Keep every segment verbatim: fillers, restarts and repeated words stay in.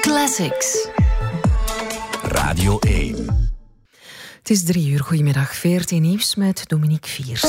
Classics. Radio één. Het is drie uur. Goedemiddag. V R T Nieuws met Dominique Viers.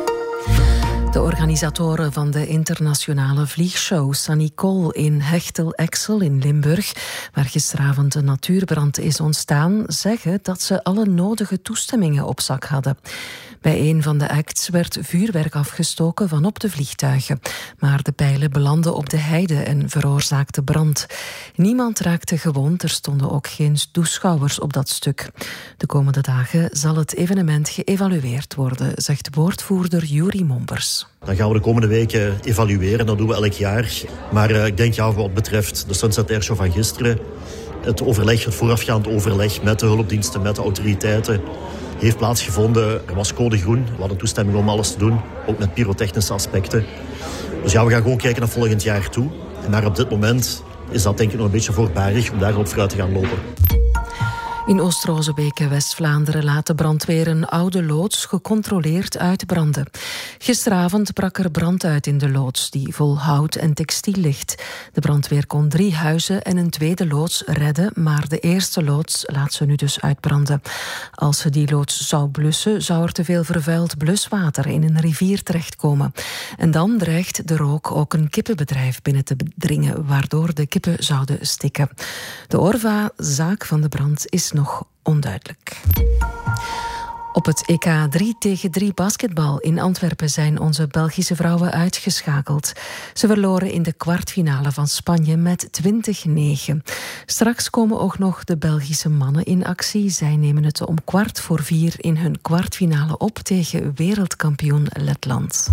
De organisatoren van de internationale vliegshow Sanicol in Hechtel-Exel in Limburg, waar gisteravond een natuurbrand is ontstaan, zeggen dat ze alle nodige toestemmingen op zak hadden. Bij een van de acts werd vuurwerk afgestoken van op de vliegtuigen. Maar de pijlen belandden op de heide en veroorzaakten brand. Niemand raakte gewond, er stonden ook geen toeschouwers op dat stuk. De komende dagen zal het evenement geëvalueerd worden, zegt woordvoerder Juri Mombers. Dan gaan we de komende weken evalueren, dat doen we elk jaar. Maar uh, ik denk, ja, wat betreft de Sunset Airshow van gisteren, het overleg, het voorafgaand overleg met de hulpdiensten, met de autoriteiten, heeft plaatsgevonden. Er was code groen, we hadden toestemming om alles te doen, ook met pyrotechnische aspecten. Dus ja, we gaan gewoon kijken naar volgend jaar toe. Maar op dit moment is dat denk ik nog een beetje voorbarig om daarop vooruit te gaan lopen. In Oost-Rozebeke, West-Vlaanderen, laat de brandweer een oude loods gecontroleerd uitbranden. Gisteravond brak er brand uit in de loods, die vol hout en textiel ligt. De brandweer kon drie huizen en een tweede loods redden, maar de eerste loods laat ze nu dus uitbranden. Als ze die loods zou blussen, zou er te veel vervuild bluswater in een rivier terechtkomen. En dan dreigt de rook ook een kippenbedrijf binnen te dringen, waardoor de kippen zouden stikken. De oorzaak van de brand is nog onduidelijk. Op het E K drie tegen drie basketbal in Antwerpen zijn onze Belgische vrouwen uitgeschakeld. Ze verloren in de kwartfinale van Spanje met twintig negen. Straks komen ook nog de Belgische mannen in actie. Zij nemen het om kwart voor vier in hun kwartfinale op tegen wereldkampioen Letland.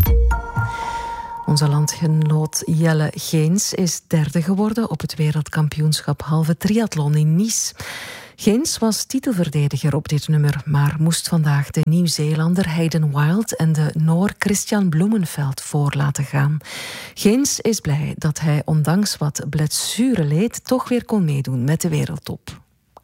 Onze landgenoot Jelle Geens is derde geworden op het wereldkampioenschap halve triathlon in Nice. Geens was titelverdediger op dit nummer, maar moest vandaag de Nieuw-Zeelander Hayden Wild en de Noor Christian Bloemenveld voor laten gaan. Geens is blij dat hij ondanks wat blessure leed toch weer kon meedoen met de wereldtop.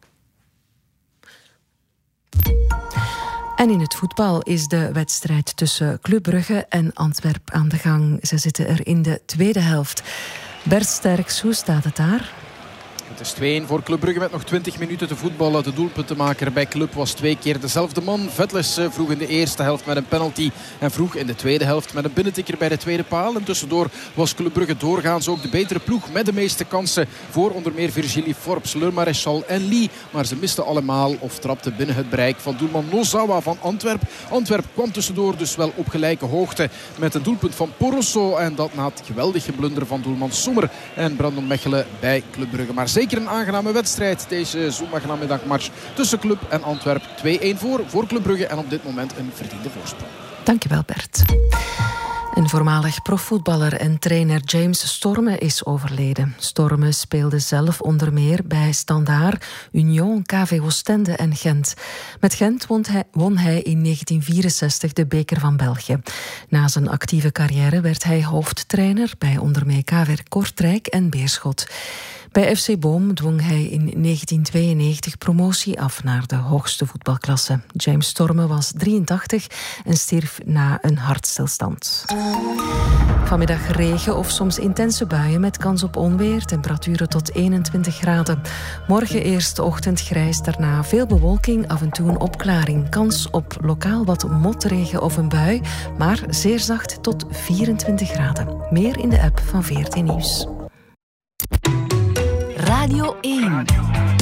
En in het voetbal is de wedstrijd tussen Club Brugge en Antwerpen aan de gang. Ze zitten er in de tweede helft. Bert Sterks, hoe staat het daar? Het is twee-een voor Club Brugge met nog twintig minuten te voetballen. De doelpuntenmaker bij Club was twee keer dezelfde man. Vetles vroeg in de eerste helft met een penalty en vroeg in de tweede helft met een binnentikker bij de tweede paal. En tussendoor was Club Brugge doorgaans ook de betere ploeg met de meeste kansen voor onder meer Virgilie Forbes, Le Maréchal en Lee. Maar ze misten allemaal of trapten binnen het bereik van doelman Nozawa van Antwerpen. Antwerpen kwam tussendoor dus wel op gelijke hoogte met een doelpunt van Porosso. En dat na het geweldig geblunderen van doelman Sommer en Brandon Mechelen bij Club Brugge. Maar zeker een aangename wedstrijd, deze zondagnamiddagmatch tussen Club en Antwerpen. twee-een voor, voor Club Brugge en op dit moment een verdiende voorsprong. Dankjewel Bert. Een voormalig profvoetballer en trainer James Storme is overleden. Storme speelde zelf onder meer bij Standaard, Union, K V Oostende en Gent. Met Gent won hij, won hij in negentien vierenzestig de beker van België. Na zijn actieve carrière werd hij hoofdtrainer bij onder meer K V Kortrijk en Beerschot. Bij F C Boom dwong hij in negentien tweeënnegentig promotie af naar de hoogste voetbalklasse. James Storme was drieëntachtig en stierf na een hartstilstand. Vanmiddag regen of soms intense buien met kans op onweer. Temperaturen tot eenentwintig graden. Morgen eerst ochtend grijs, daarna veel bewolking, af en toe een opklaring. Kans op lokaal wat motregen of een bui, maar zeer zacht tot vierentwintig graden. Meer in de app van V R T Nieuws. Radio één.